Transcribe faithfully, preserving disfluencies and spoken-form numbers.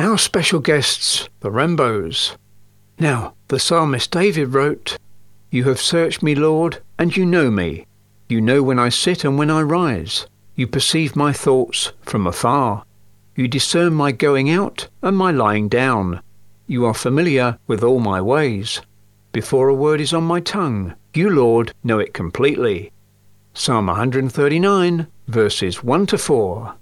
Our special guests, the Rambos. Now, the psalmist David wrote, "You have searched me, Lord, and you know me. You know when I sit and when I rise. You perceive my thoughts from afar. You discern my going out and my lying down. You are familiar with all my ways. Before a word is on my tongue, you, Lord, know it completely." Psalm one hundred thirty-nine, verses one to four.